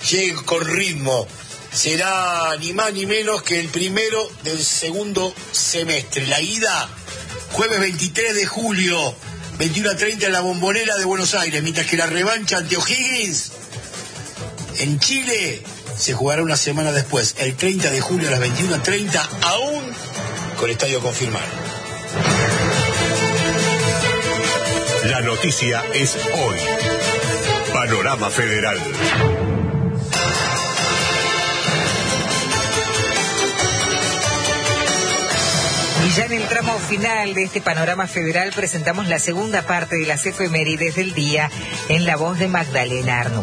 llegue con ritmo. Será ni más ni menos que el primero del segundo semestre. La ida, jueves 23 de julio, 21:30 en la Bombonera de Buenos Aires, mientras que la revancha ante O'Higgins en Chile se jugará una semana después, el 30 de julio a las 21:30, aún con estadio confirmado. La noticia es hoy. Panorama Federal. Y ya en el tramo final de este Panorama Federal presentamos la segunda parte de las efemérides del día en la voz de Magdalena Arnú.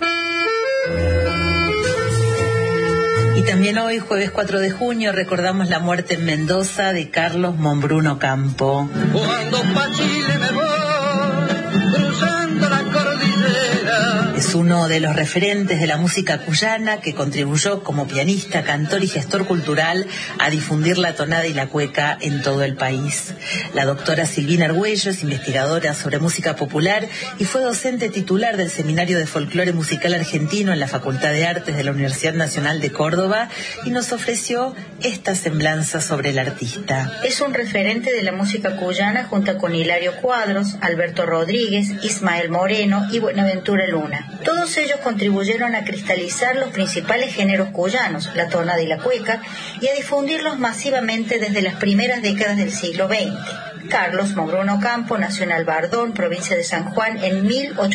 Y también hoy, jueves 4 de junio, recordamos la muerte en Mendoza de Carlos Monbruno Campo. Cuando pa' Chile me voy, cruzando la cordillera. Es uno de los referentes de la música cuyana que contribuyó como pianista, cantor y gestor cultural a difundir la tonada y la cueca en todo el país. La doctora Silvina Argüello es investigadora sobre música popular y fue docente titular del Seminario de Folclore Musical Argentino en la Facultad de Artes de la Universidad Nacional de Córdoba y nos ofreció esta semblanza sobre el artista. Es un referente de la música cuyana junto con Hilario Cuadros, Alberto Rodríguez, Ismael Moreno y Buenaventura Luna. Todos ellos contribuyeron a cristalizar los principales géneros cuyanos, la tonada y la cueca, y a difundirlos masivamente desde las primeras décadas del siglo XX. Carlos Monbruno Campo nació en Albardón, provincia de San Juan, en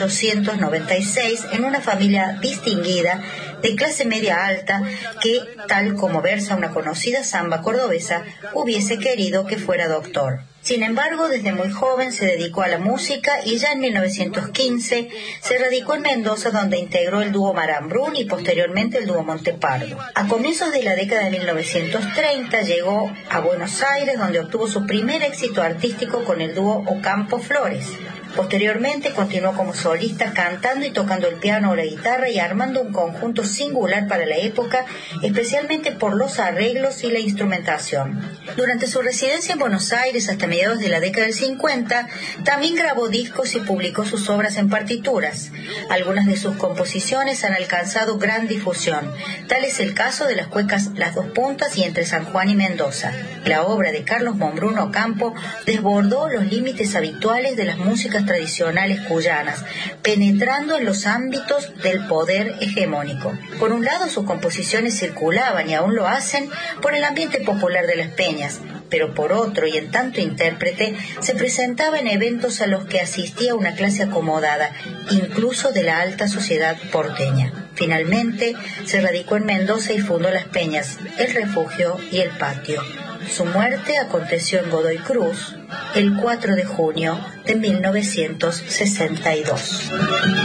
1896, en una familia distinguida de clase media alta que, tal como versa una conocida samba cordobesa, hubiese querido que fuera doctor. Sin embargo, desde muy joven se dedicó a la música y ya en 1915 se radicó en Mendoza, donde integró el dúo Marambrún y posteriormente el dúo Montepardo. A comienzos de la década de 1930 llegó a Buenos Aires, donde obtuvo su primer éxito artístico con el dúo Ocampo Flores. Posteriormente continuó como solista cantando y tocando el piano o la guitarra y armando un conjunto singular para la época, especialmente por los arreglos y la instrumentación. Durante su residencia en Buenos Aires hasta mediados de la década del 50, también grabó discos y publicó sus obras en partituras. Algunas de sus composiciones han alcanzado gran difusión. Tal es el caso de las cuecas Las Dos Puntas y Entre San Juan y Mendoza. La obra de Carlos Monbruno Campo desbordó los límites habituales de las músicas tradicionales cuyanas, penetrando en los ámbitos del poder hegemónico. Por un lado, sus composiciones circulaban, y aún lo hacen, por el ambiente popular de las peñas, pero por otro, y en tanto intérprete, se presentaba en eventos a los que asistía una clase acomodada, incluso de la alta sociedad porteña. Finalmente, se radicó en Mendoza y fundó las peñas, el Refugio y el Patio. Su muerte aconteció en Godoy Cruz el 4 de junio de 1962.